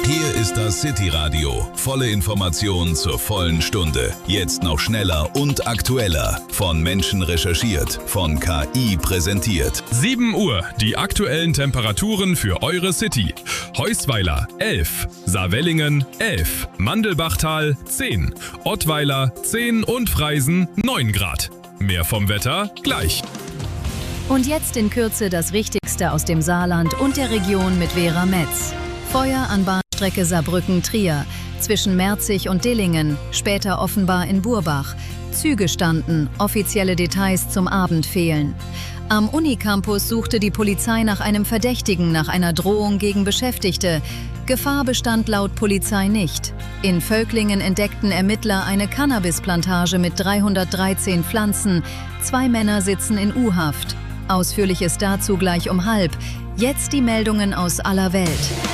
Hier ist das City-Radio. Volle Informationen zur vollen Stunde. Jetzt noch schneller und aktueller. Von Menschen recherchiert, von KI präsentiert. 7 Uhr, die aktuellen Temperaturen für eure City. Heusweiler 11, Saarwellingen 11, Mandelbachtal 10, Ottweiler 10 und Freisen 9 Grad. Mehr vom Wetter gleich. Und jetzt in Kürze das Wichtigste aus dem Saarland und der Region mit Vera Metz. Feuer an Bahnstrecke Saarbrücken-Trier, zwischen Merzig und Dillingen, später offenbar in Burbach. Züge standen, offizielle Details zum Abend fehlen. Am Unicampus suchte die Polizei nach einem Verdächtigen, nach einer Drohung gegen Beschäftigte. Gefahr bestand laut Polizei nicht. In Völklingen entdeckten Ermittler eine Cannabisplantage mit 313 Pflanzen. 2 Männer sitzen in U-Haft. Ausführliches dazu gleich um 12:30. Jetzt die Meldungen aus aller Welt.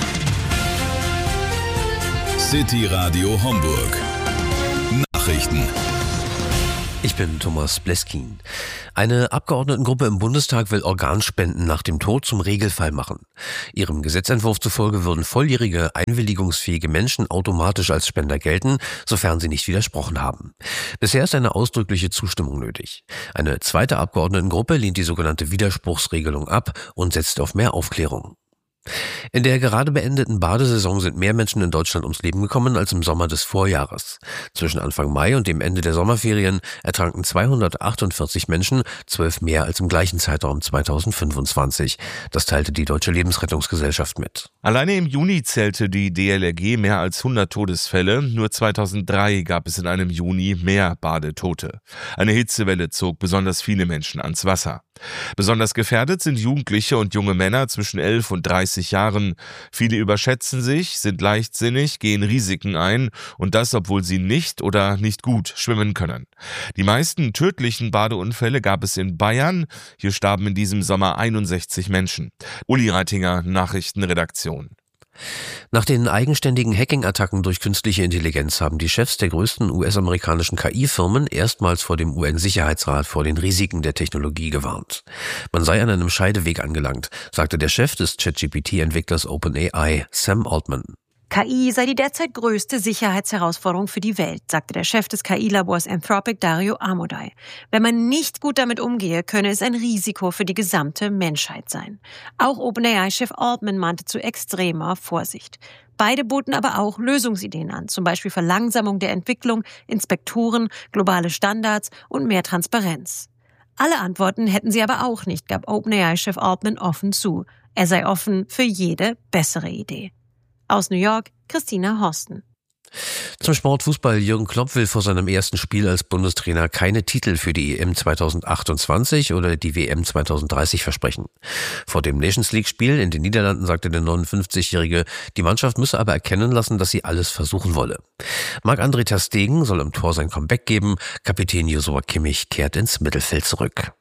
City Radio Homburg. Nachrichten. Ich bin Thomas Bleskin. Eine Abgeordnetengruppe im Bundestag will Organspenden nach dem Tod zum Regelfall machen. Ihrem Gesetzentwurf zufolge würden volljährige, einwilligungsfähige Menschen automatisch als Spender gelten, sofern sie nicht widersprochen haben. Bisher ist eine ausdrückliche Zustimmung nötig. Eine zweite Abgeordnetengruppe lehnt die sogenannte Widerspruchsregelung ab und setzt auf mehr Aufklärung. In der gerade beendeten Badesaison sind mehr Menschen in Deutschland ums Leben gekommen als im Sommer des Vorjahres. Zwischen Anfang Mai und dem Ende der Sommerferien ertranken 248 Menschen, 12 mehr als im gleichen Zeitraum 2025. Das teilte die Deutsche Lebensrettungsgesellschaft mit. Alleine im Juni zählte die DLRG mehr als 100 Todesfälle. Nur 2003 gab es in einem Juni mehr Badetote. Eine Hitzewelle zog besonders viele Menschen ans Wasser. Besonders gefährdet sind Jugendliche und junge Männer zwischen 11 und 30 Jahren. Viele überschätzen sich, sind leichtsinnig, gehen Risiken ein und das, obwohl sie nicht oder nicht gut schwimmen können. Die meisten tödlichen Badeunfälle gab es in Bayern. Hier starben in diesem Sommer 61 Menschen. Uli Reitinger, Nachrichtenredaktion. Nach den eigenständigen Hacking-Attacken durch künstliche Intelligenz haben die Chefs der größten US-amerikanischen KI-Firmen erstmals vor dem UN-Sicherheitsrat vor den Risiken der Technologie gewarnt. Man sei an einem Scheideweg angelangt, sagte der Chef des ChatGPT-Entwicklers OpenAI, Sam Altman. KI sei die derzeit größte Sicherheitsherausforderung für die Welt, sagte der Chef des KI-Labors Anthropic, Dario Amodei. Wenn man nicht gut damit umgehe, könne es ein Risiko für die gesamte Menschheit sein. Auch OpenAI-Chef Altman mahnte zu extremer Vorsicht. Beide boten aber auch Lösungsideen an, zum Beispiel Verlangsamung der Entwicklung, Inspektoren, globale Standards und mehr Transparenz. Alle Antworten hätten sie aber auch nicht, gab OpenAI-Chef Altman offen zu. Er sei offen für jede bessere Idee. Aus New York, Christina Horsten. Zum Sportfußball. Jürgen Klopp will vor seinem ersten Spiel als Bundestrainer keine Titel für die EM 2028 oder die WM 2030 versprechen. Vor dem Nations-League-Spiel in den Niederlanden sagte der 59-Jährige, die Mannschaft müsse aber erkennen lassen, dass sie alles versuchen wolle. Marc-André ter Stegen soll im Tor sein Comeback geben. Kapitän Joshua Kimmich kehrt ins Mittelfeld zurück.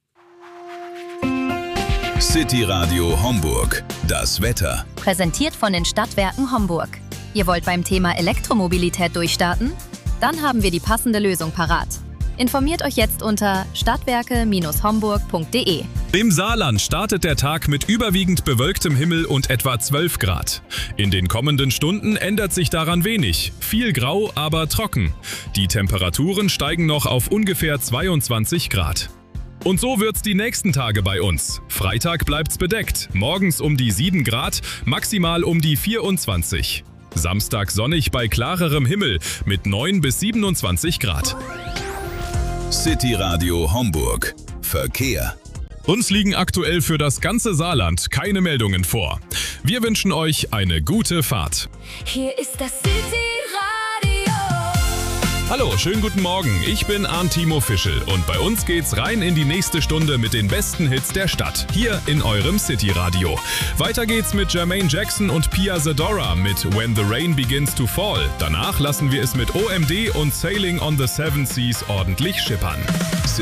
City Radio Homburg. Das Wetter. Präsentiert von den Stadtwerken Homburg. Ihr wollt beim Thema Elektromobilität durchstarten? Dann haben wir die passende Lösung parat. Informiert euch jetzt unter stadtwerke-homburg.de. Im Saarland startet der Tag mit überwiegend bewölktem Himmel und etwa 12 Grad. In den kommenden Stunden ändert sich daran wenig. Viel grau, aber trocken. Die Temperaturen steigen noch auf ungefähr 22 Grad. Und so wird's die nächsten Tage bei uns. Freitag bleibt's bedeckt, morgens um die 7 Grad, maximal um die 24. Samstag sonnig bei klarerem Himmel mit 9 bis 27 Grad. City Radio Homburg. Verkehr. Uns liegen aktuell für das ganze Saarland keine Meldungen vor. Wir wünschen euch eine gute Fahrt. Hier ist das City Radio. Hallo, schönen guten Morgen. Ich bin Arnd-Timo Fischel und bei uns geht's rein in die nächste Stunde mit den besten Hits der Stadt, hier in eurem City-Radio. Weiter geht's mit Jermaine Jackson und Pia Zadora mit When the Rain Begins to Fall. Danach lassen wir es mit OMD und Sailing on the Seven Seas ordentlich schippern.